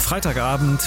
Freitagabend,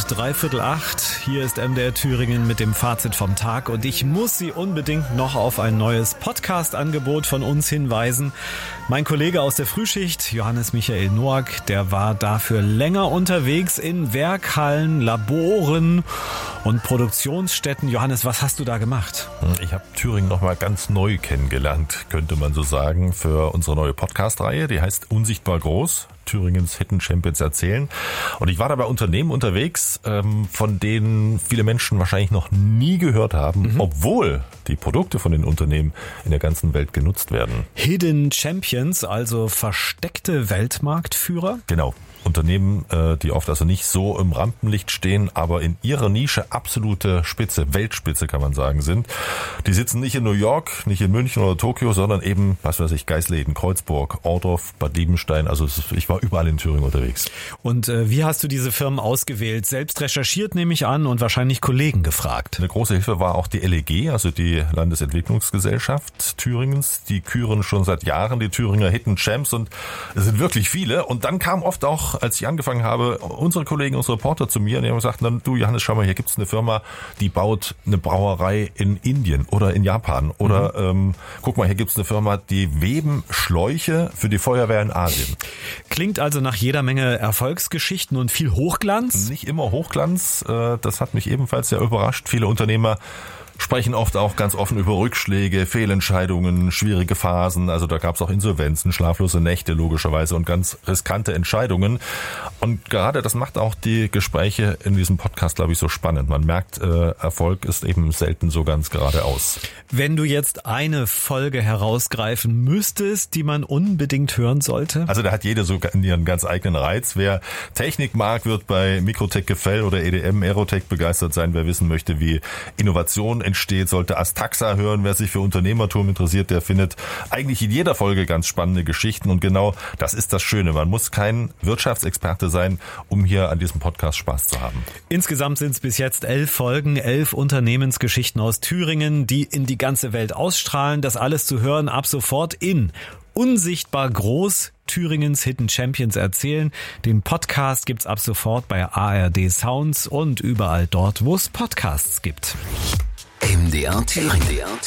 7:45. Hier ist MDR Thüringen mit dem Fazit vom Tag und ich muss Sie unbedingt noch auf ein neues Podcast-Angebot von uns hinweisen. Mein Kollege aus der Frühschicht, Johannes Michael Noack, der war dafür länger unterwegs in Werkhallen, Laboren und Produktionsstätten. Johannes, was hast du da gemacht? Ich habe Thüringen nochmal ganz neu kennengelernt, könnte man so sagen, für unsere neue Podcast-Reihe. Die heißt Unsichtbar groß. Thüringens Hidden Champions erzählen. Und ich war da bei Unternehmen unterwegs, von denen viele Menschen wahrscheinlich noch nie gehört haben, obwohl die Produkte von den Unternehmen in der ganzen Welt genutzt werden. Hidden Champions, also versteckte Weltmarktführer? Genau. Unternehmen, die oft also nicht so im Rampenlicht stehen, aber in ihrer Nische absolute Spitze, Weltspitze kann man sagen, sind. Die sitzen nicht in New York, nicht in München oder Tokio, sondern eben, was weiß ich, Geisleden, Kreuzburg, Ohrdruf, Bad Liebenstein. Also ich war überall in Thüringen unterwegs. Und wie hast du diese Firmen ausgewählt? Selbst recherchiert, nehme ich an, und wahrscheinlich Kollegen gefragt. Eine große Hilfe war auch die LEG, also die Landesentwicklungsgesellschaft Thüringens. Die küren schon seit Jahren die Thüringer Hidden Champs und es sind wirklich viele. Und dann kam oft auch, als ich angefangen habe, unsere Kollegen, unsere Reporter zu mir und die haben gesagt, du Johannes, schau mal, hier gibt's eine Firma, die baut eine Brauerei in Indien oder in Japan. Oder guck mal, hier gibt's eine Firma, die weben Schläuche für die Feuerwehr in Asien. Klingt also nach jeder Menge Erfolgsgeschichten und viel Hochglanz? Nicht immer Hochglanz, das hat mich ebenfalls sehr überrascht. Viele Unternehmer sprechen oft auch ganz offen über Rückschläge, Fehlentscheidungen, schwierige Phasen. Also da gab es auch Insolvenzen, schlaflose Nächte logischerweise und ganz riskante Entscheidungen. Und gerade das macht auch die Gespräche in diesem Podcast, glaube ich, so spannend. Man merkt, Erfolg ist eben selten so ganz geradeaus. Wenn du jetzt eine Folge herausgreifen müsstest, die man unbedingt hören sollte? Also da hat jede so ihren ganz eigenen Reiz. Wer Technik mag, wird bei Mikrotech Gefell oder EDM Aerotech begeistert sein. Wer wissen möchte, wie Innovation entsteht, sollte Astaxa hören. Wer sich für Unternehmertum interessiert, der findet eigentlich in jeder Folge ganz spannende Geschichten. Und genau das ist das Schöne. Man muss kein Wirtschaftsexperte sein, um hier an diesem Podcast Spaß zu haben. Insgesamt sind es bis jetzt 11 Folgen, 11 Unternehmensgeschichten aus Thüringen, die in die ganze Welt ausstrahlen. Das alles zu hören ab sofort in Unsichtbar groß, Thüringens Hidden Champions erzählen. Den Podcast gibt's ab sofort bei ARD Sounds und überall dort, wo es Podcasts gibt. MDR Thüringen.